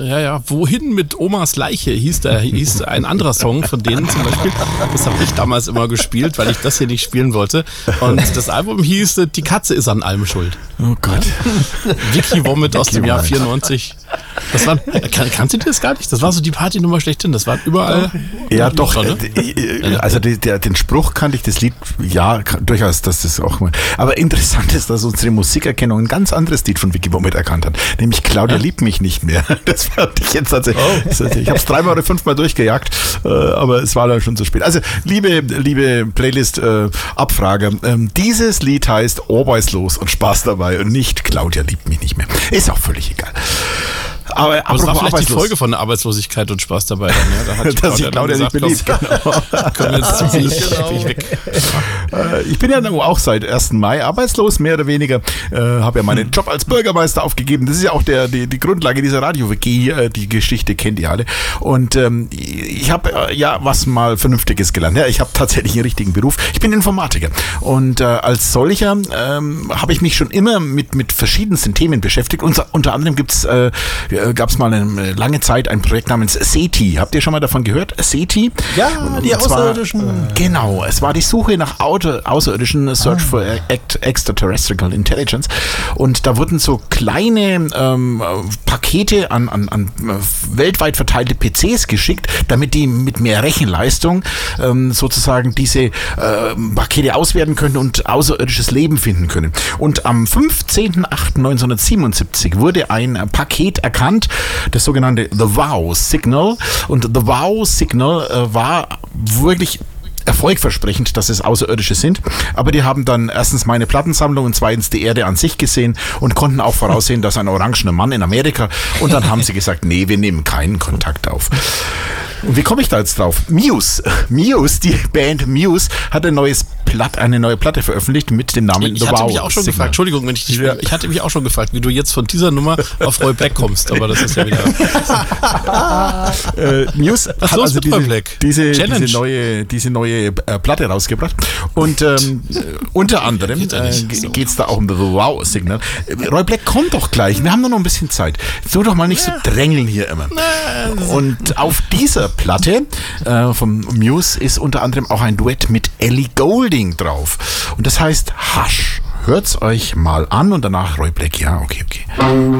Ja, wohin mit Omas Leiche hieß ein anderer Song von denen zum Beispiel. Das habe ich damals immer gespielt, weil ich das hier nicht spielen wollte. Und das Album hieß Die Katze ist an allem schuld. Oh Gott. Vicky Vomit aus dem Jahr 94. Das war, kannst du das gar nicht? Das war so die Partynummer schlechthin. Das war überall. Ja, doch. Schon, ne? Also den Spruch kannte ich, das Lied, ja, durchaus, dass das auch mal. Aber interessant ist, dass unsere Musikerkennung ein ganz anderes Lied von Vicky Vomit erkannt hat. Nämlich Claudia liebt mich nicht mehr. Das fand ich jetzt tatsächlich. Ich habe es 3 oder 5 Mal durchgejagt, aber es war dann schon zu spät. Also, liebe Playlist-Abfrager, dieses Lied heißt Arbeitslos und Spaß dabei und nicht Claudia liebt mich nicht mehr. Ist auch völlig egal. Aber das war vielleicht die Folge von der Arbeitslosigkeit und Spaß dabei. Dann, ja? Da hat dass ich Claudia nicht beliebt. Kommen jetzt ziemlich weg. Ich bin ja auch seit 1. Mai arbeitslos, mehr oder weniger. Habe ja meinen Job als Bürgermeister aufgegeben. Das ist ja auch die Grundlage dieser Radio-WG. Die Geschichte kennt ihr alle. Und ich habe was mal Vernünftiges gelernt. Ja, ich habe tatsächlich einen richtigen Beruf. Ich bin Informatiker. Und als solcher habe ich mich schon immer mit verschiedensten Themen beschäftigt. Unter anderem gab es mal eine lange Zeit ein Projekt namens SETI. Habt ihr schon mal davon gehört? SETI? Ja, die Außerirdischen. Genau, es war die Suche nach Außerirdischen, Search for Extraterrestrial Intelligence. Und da wurden so kleine Pakete an weltweit verteilte PCs geschickt, damit die mit mehr Rechenleistung sozusagen diese Pakete auswerten können und außerirdisches Leben finden können. Und am 15.08.1977 wurde ein Paket erkannt, das sogenannte The Wow Signal. Und The Wow Signal war wirklich erfolgversprechend, dass es Außerirdische sind. Aber die haben dann erstens meine Plattensammlung und zweitens die Erde an sich gesehen und konnten auch voraussehen, dass ein orangener Mann in Amerika. Und dann haben sie gesagt, nee, wir nehmen keinen Kontakt auf. Und wie komme ich da jetzt drauf? Muse, die Band Muse hat eine neue Platte veröffentlicht mit dem Namen The Wow. Ich hatte mich auch schon gefragt, Entschuldigung, wenn ich hatte mich auch schon gefragt, wie du jetzt von dieser Nummer auf Roy Black kommst, aber das ist ja wieder... Muse hat also diese neue Platte rausgebracht und unter anderem geht es da auch um The Wow Signal. Roy Black kommt doch gleich, wir haben nur noch ein bisschen Zeit. So doch mal nicht so drängeln hier immer. Und auf dieser Platte vom Muse ist unter anderem auch ein Duett mit Ellie Goulding drauf. Und das heißt Hush. Hört's euch mal an und danach Roy Black. Ja, okay.